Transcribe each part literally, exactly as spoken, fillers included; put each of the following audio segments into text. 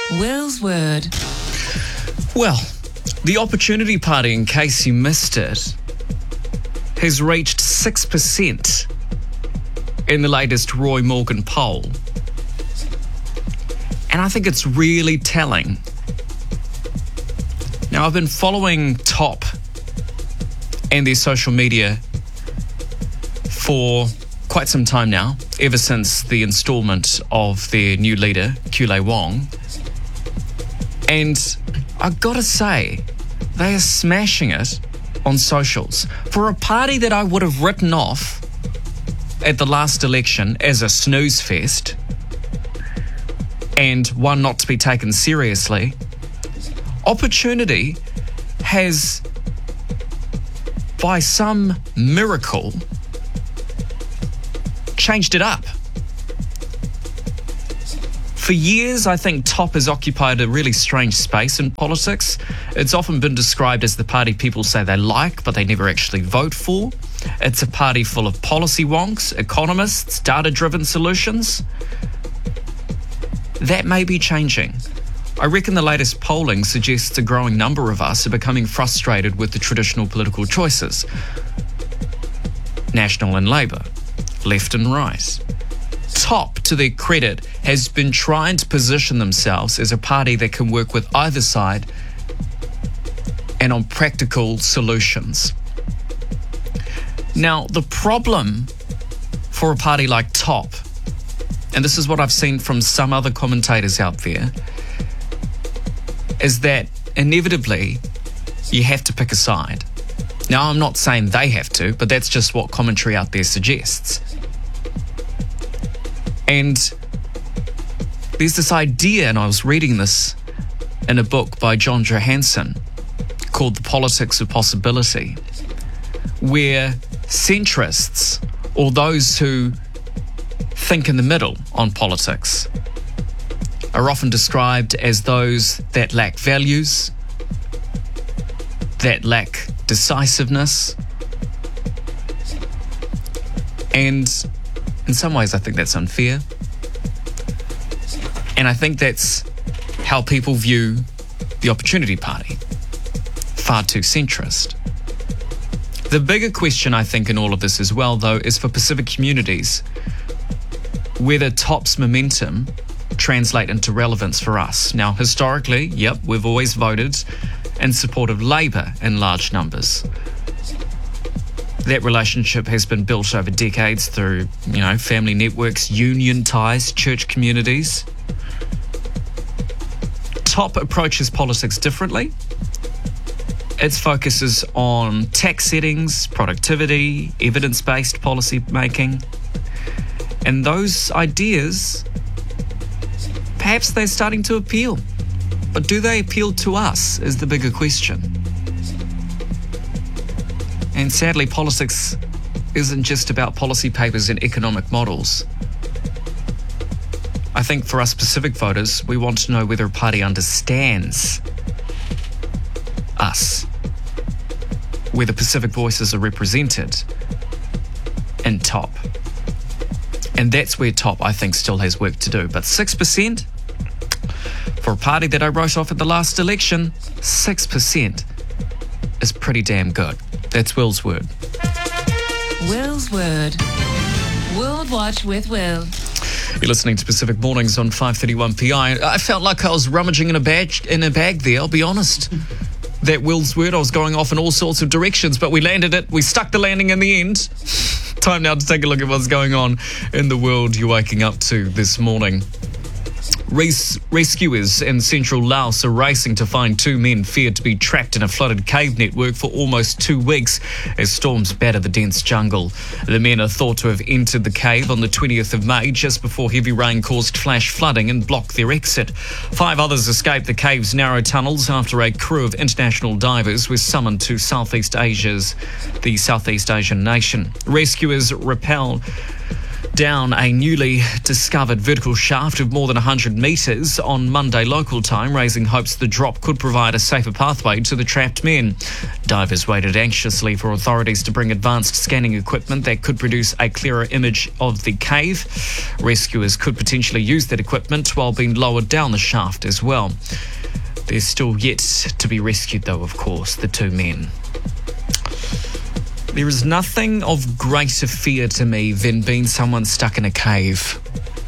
Will's Word. Well, the Opportunity Party, in case you missed it, has reached six percent in the latest Roy Morgan poll. And I think it's really telling. Now, I've been following Top and their social media for quite some time now, ever since the instalment of their new leader, Kule Wong. And I've got to say, they are smashing it on socials. For a party that I would have written off at the last election as a snooze fest and one not to be taken seriously, Opportunity has, by some miracle, changed it up. For years, I think Top has occupied a really strange space in politics. It's often been described as the party people say they like, but they never actually vote for. It's a party full of policy wonks, economists, data-driven solutions. That may be changing. I reckon the latest polling suggests a growing number of us are becoming frustrated with the traditional political choices. National and Labour, left and right. Top, to their credit, has been trying to position themselves as a party that can work with either side and on practical solutions. Now, the problem for a party like Top, and this is what I've seen from some other commentators out there, is that inevitably you have to pick a side. Now, I'm not saying they have to, but that's just what commentary out there suggests. And there's this idea, and I was reading this in a book by John Johansson called The Politics of Possibility, where centrists, or those who think in the middle on politics, are often described as those that lack values, that lack decisiveness, and in some ways I think that's unfair. And I think that's how people view the Opportunity Party. Far too centrist. The bigger question, I think, in all of this as well, though, is for Pacific communities, whether Top's momentum translate into relevance for us. Now, historically, yep, we've always voted in support of Labour in large numbers. That relationship has been built over decades through, you know, family networks, union ties, church communities. Top approaches politics differently. Its focus is on tax settings, productivity, evidence-based policy making. And those ideas, perhaps they're starting to appeal. But do they appeal to us is the bigger question. And sadly, politics isn't just about policy papers and economic models. I think for us Pacific voters, we want to know whether a party understands us, whether Pacific voices are represented in Top. And that's where Top, I think, still has work to do. But six percent? For a party that I wrote off at the last election, six percent is pretty damn good. That's Will's Word. Will's Word. World Watch with Will. You're listening to Pacific Mornings on five thirty-one P I. I felt like I was rummaging in a bag, in a bag there, I'll be honest. That Will's Word, I was going off in all sorts of directions, but we landed it. We stuck the landing in the end. Time now to take a look at what's going on in the world you're waking up to this morning. Res- rescuers in central Laos are racing to find two men feared to be trapped in a flooded cave network for almost two weeks as storms batter the dense jungle. The men are thought to have entered the cave on the twentieth of May, just before heavy rain caused flash flooding and blocked their exit. Five others escaped the cave's narrow tunnels after a crew of international divers was summoned to Southeast Asia's, the Southeast Asian nation. Rescuers rappel down a newly discovered vertical shaft of more than one hundred metres on Monday local time, raising hopes the drop could provide a safer pathway to the trapped men. Divers waited anxiously for authorities to bring advanced scanning equipment that could produce a clearer image of the cave. Rescuers could potentially use that equipment while being lowered down the shaft as well. They're still yet to be rescued, though, of course, the two men. There is nothing of greater fear to me than being someone stuck in a cave.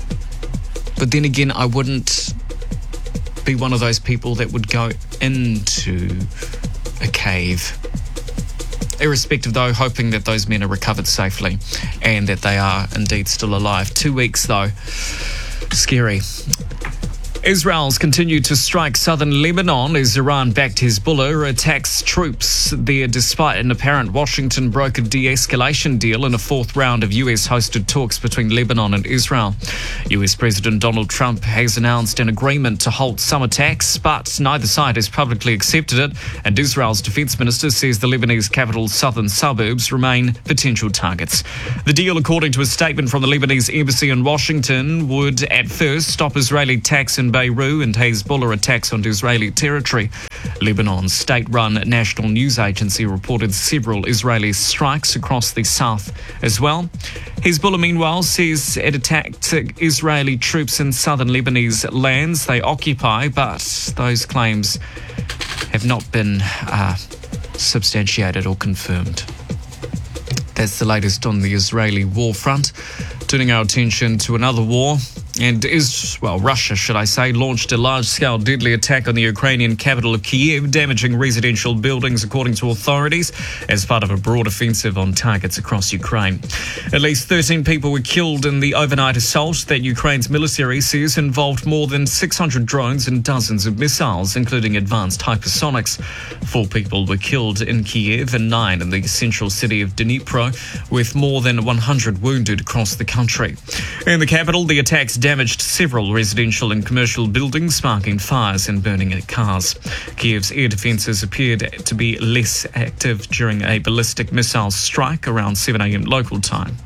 But then again, I wouldn't be one of those people that would go into a cave. Irrespective, though, hoping that those men are recovered safely and that they are indeed still alive. Two weeks, though. Scary. Israel's continued to strike southern Lebanon as Iran backed Hezbollah attacks troops there despite an apparent Washington brokered de-escalation deal in a fourth round of U S-hosted talks between Lebanon and Israel. U S President Donald Trump has announced an agreement to halt some attacks, but neither side has publicly accepted it, and Israel's defense minister says the Lebanese capital's southern suburbs remain potential targets. The deal, according to a statement from the Lebanese embassy in Washington, would at first stop Israeli attacks in Beirut and Hezbollah attacks on Israeli territory. Lebanon's state-run national news agency reported several Israeli strikes across the south as well. Hezbollah, meanwhile, says it attacked Israeli troops in southern Lebanese lands they occupy, but those claims have not been uh, substantiated or confirmed. That's the latest on the Israeli war front. Turning our attention to another war. And is, well, Russia, should I say, launched a large-scale deadly attack on the Ukrainian capital of Kyiv, damaging residential buildings, according to authorities, as part of a broad offensive on targets across Ukraine. At least thirteen people were killed in the overnight assault that Ukraine's military says involved more than six hundred drones and dozens of missiles, including advanced hypersonics. Four people were killed in Kyiv and nine in the central city of Dnipro, with more than one hundred wounded across the country. In the capital, the attacks damaged several residential and commercial buildings, sparking fires and burning cars. Kyiv's air defences appeared to be less active during a ballistic missile strike around seven a.m. local time.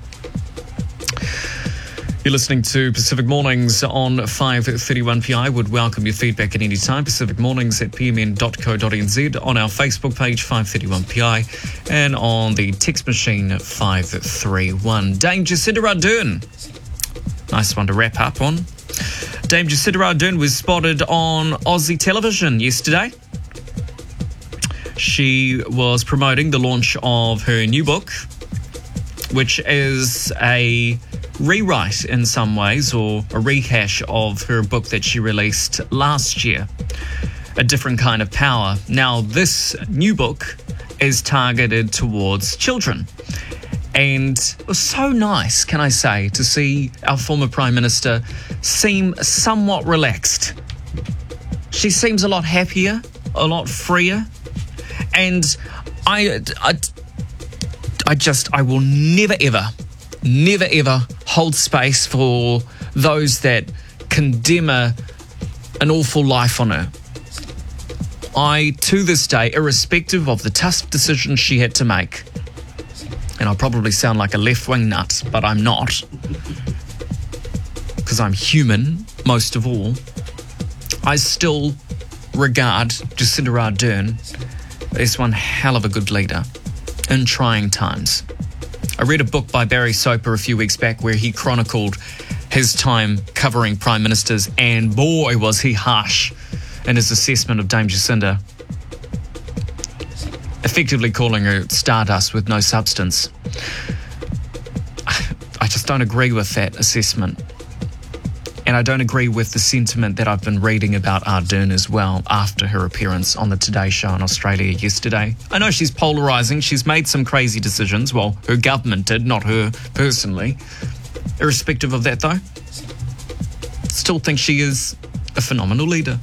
You're listening to Pacific Mornings on five thirty-one P I. Would welcome your feedback at any time. Pacific Mornings at p m n dot co dot n z, on our Facebook page five thirty-one P I, and on the text machine five three one. Dame Jacinda Ardern. Nice one to wrap up on. Dame Jacinda Ardern was spotted on Aussie television yesterday. She was promoting the launch of her new book, which is a rewrite in some ways, or a rehash of her book that she released last year, A Different Kind of Power. Now, this new book is targeted towards children. And it was so nice, can I say, to see our former Prime Minister seem somewhat relaxed. She seems a lot happier, a lot freer. And I, I, I just, I will never, ever, never, ever hold space for those that condemn a, an awful life on her. I, to this day, irrespective of the tough decisions she had to make, and I'll probably sound like a left-wing nut, but I'm not, because I'm human, most of all, I still regard Jacinda Ardern as one hell of a good leader in trying times. I read a book by Barry Soper a few weeks back where he chronicled his time covering prime ministers, and boy, was he harsh in his assessment of Dame Jacinda, effectively calling her stardust with no substance. I just don't agree with that assessment. And I don't agree with the sentiment that I've been reading about Ardern as well after her appearance on the Today Show in Australia yesterday. I know she's polarising. She's made some crazy decisions. Well, her government did, not her personally. Irrespective of that, though, still think she is a phenomenal leader.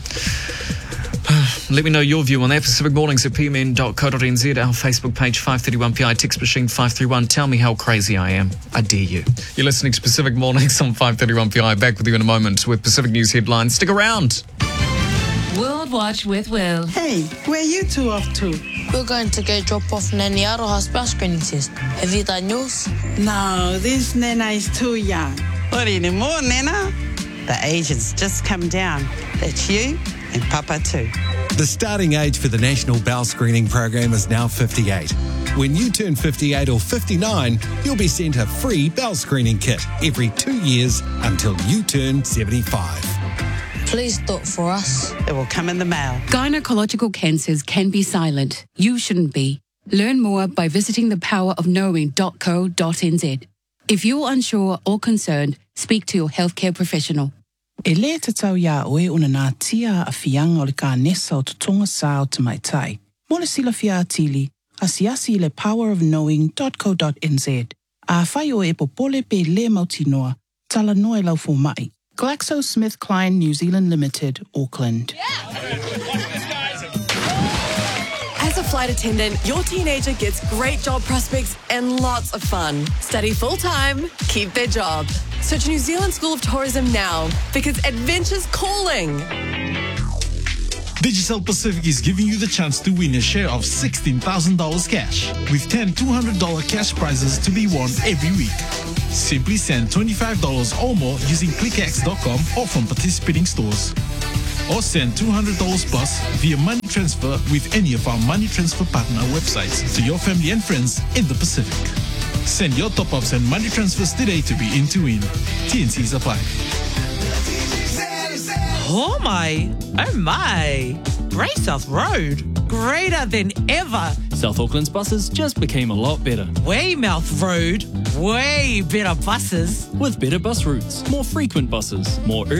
Let me know your view on that. Pacific Mornings at p m n dot co dot n z, our Facebook page five thirty-one P I, text machine five three one. Tell me how crazy I am. I dare you. You're listening to Pacific Mornings on five thirty-one P I. Back with you in a moment with Pacific News headlines. Stick around. World World Watch with Will. Hey, where you two off to? We're going to go drop off Nanny Aroha's bell screening test. Have you done yours? No, this Nana is too young. What anymore, Nana? The age has just come down. That's you and Papa too. The starting age for the National Bowel Screening Program is now fifty-eight. When you turn fifty-eight or fifty-nine, you'll be sent a free bowel screening kit every two years until you turn seventy-five. Please do it for us. It will come in the mail. Gynecological cancers can be silent. You shouldn't be. Learn more by visiting the power of knowing dot co dot n z. If you're unsure or concerned, speak to your healthcare professional. E le te tau ia oe una nā tia a whianga o le ka nesa o tutonga sa o te maitai. Mo le sila fia atili, asiasi le power of knowing dot co dot n z. A whai o e popole pe le mautinoa, tala noe lau fo mai. GlaxoSmithKline New Zealand Limited, Auckland. As a flight attendant, your teenager gets great job prospects and lots of fun. Study full-time, keep their job. Search New Zealand School of Tourism now, because adventure's calling. Digicel Pacific is giving you the chance to win a share of sixteen thousand dollars cash, with ten two hundred dollars cash prizes to be won every week. Simply send twenty-five dollars or more using click x dot com or from participating stores. Or send two hundred dollars plus via money transfer with any of our money transfer partner websites to your family and friends in the Pacific. Send your top-ups and money transfers today to be in to win. T N Cs apply. Oh my, oh my. Grey South Road, greater than ever. South Auckland's buses just became a lot better. Weymouth Road, way better buses. With better bus routes, more frequent buses, more